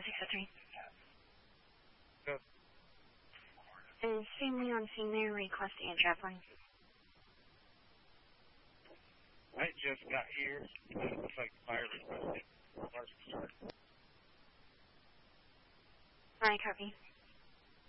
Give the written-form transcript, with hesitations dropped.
603. Good. Is Sam Lee on scene there? Request and traveling. I just got here. It looks like fire requested. Alright, copy.